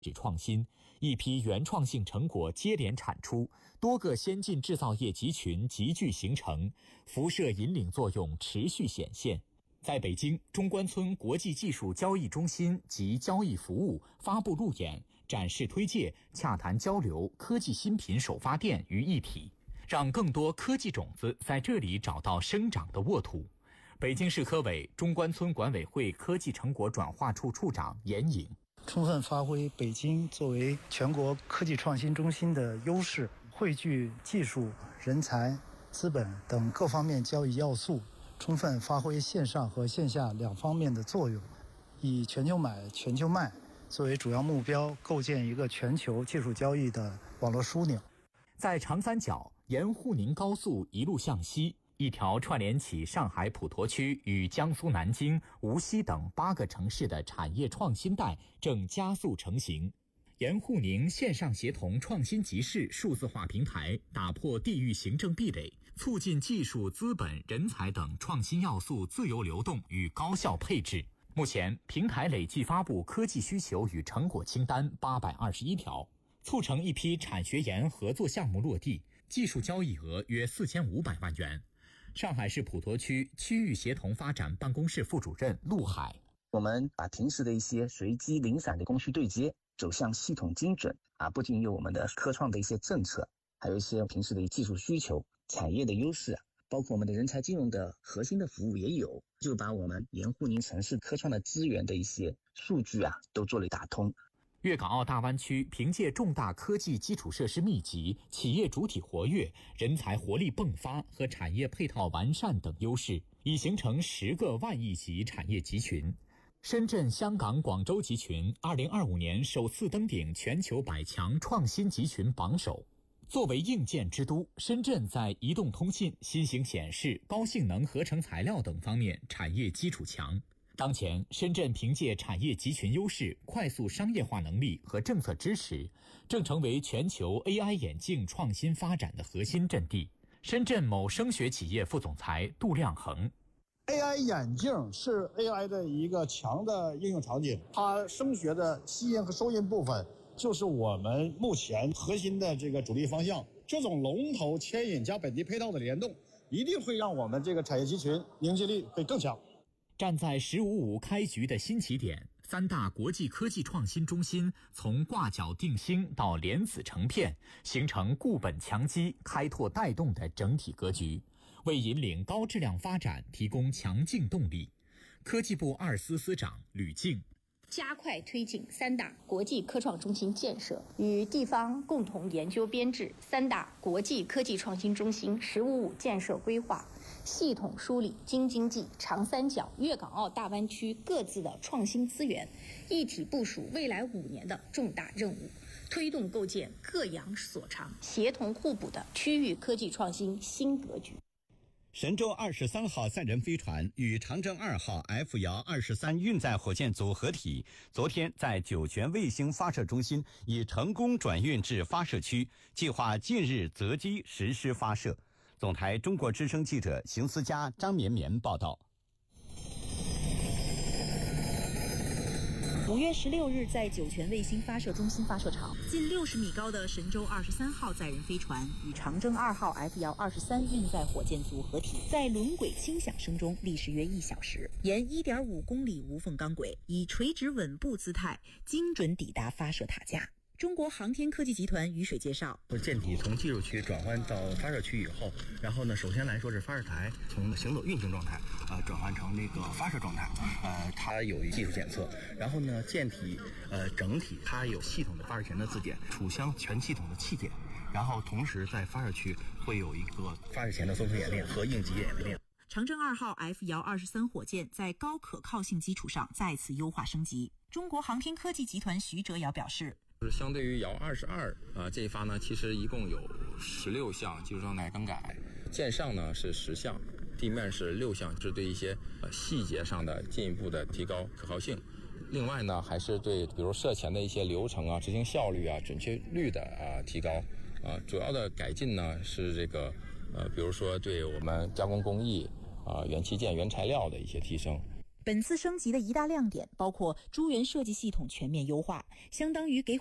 创新，一批原创性成果接连产出，多个先进制造业集群集聚形成，辐射引领作用持续显现。在北京中关村国际技术交易中心及交易服务发布路演、展示推介、洽谈交流科技新品首发店于一体，让更多科技种子在这里找到生长的沃土。北京市科委中关村管委会科技成果转化处处长严颖， 充分发挥北京作为全国科技创新中心的优势，汇聚技术、人才、资本等各方面交易要素，充分发挥线上和线下两方面的作用，以全球买、全球卖作为主要目标，构建一个全球技术交易的网络枢纽。 在长三角沿沪宁高速一路向西，一条串联起上海普陀区与江苏南京、无锡等8个城市的产业创新带正加速成型。沿沪宁线上协同创新集市数字化平台打破地域行政壁垒，促进技术、资本、人才等创新要素自由流动与高效配置。目前，平台累计发布科技需求与成果清单821条，促成一批产学研合作项目落地，技术交易额约4500万元。上海市普陀区区域协同发展办公室副主任陆海， 我们把平时的一些随机零散的供需对接走向系统精准不仅有我们的科创的一些政策，还有一些平时的技术需求、产业的优势，包括我们的人才金融的核心的服务也有，就把我们沿沪宁城市科创的资源的一些数据都做了打通。 粤港澳大湾区凭借重大科技基础设施密集、企业主体活跃、人才活力迸发和产业配套完善等优势，已形成10个万亿级产业集群。深圳、香港、广州集群2025年首次登顶全球100强创新集群榜首。作为硬件之都，深圳在移动通信、新型显示、高性能合成材料等方面产业基础强。当前，深圳凭借产业集群优势、快速商业化能力和政策支持，正成为全球 AI 眼镜创新发展的核心阵地。深圳某声学企业副总裁杜亮恒 ：AI 眼镜是 AI 的一个强的应用场景，它声学的吸音和收音部分就是我们目前核心的这个主力方向。这种龙头牵引加本地配套的联动，一定会让我们这个产业集群凝聚力会更强。 站在“15+5”开局的新起点，3大国际科技创新中心从挂角定星到莲子成片，形成固本强基、开拓带动的整体格局，为引领高质量发展提供强劲动力。科技部2司司长吕静： 加快推进3大国际科创中心建设，与地方共同研究编制3大国际科技创新中心“15+5”建设规划，系统梳理京津冀、长三角、粤港澳大湾区各自的创新资源，一体部署未来5年的重大任务，推动构建各养所长、协同互补的区域科技创新新格局。 神舟23号载人飞船与长征2号 F-23运载火箭组合体，昨天在酒泉卫星发射中心已成功转运至发射区，计划近日择机实施发射。总台中国之声记者邢思佳、张绵绵报道。 5月16日，在酒泉卫星发射中心发射场，近60米高的神舟23号载人飞船与长征2号 F-23运载火箭组合体，在轮轨轻响声中历时约1小时，沿1.5公里无缝钢轨，以垂直稳步姿态，精准抵达发射塔架。中国航天科技集团于水介绍， 舰体从技术区转换到发射区以后，然后呢，首先来说是发射台从行走运行状态转换成那个发射状态，它有一技术检测，然后呢，舰体整体它有系统的发射前的自检、储箱全系统的气检，然后同时在发射区会有一个发射前的综合演练和应急演练。 长征2号 F-23火箭在高可靠性基础上再次优化升级。中国航天科技集团徐哲尧表示， 相对于遥22这一发呢，其实一共有16项技术状态更改，舰上呢是10项，地面是6项，是对一些细节上的进一步的提高可靠性。另外呢，还是对比如射前的一些流程执行效率准确率的提高。主要的改进呢是这个比如说对我们加工工艺、元器件、原材料的一些提升。 本次升级的一大亮点包括珠源设计系统全面优化，相当于给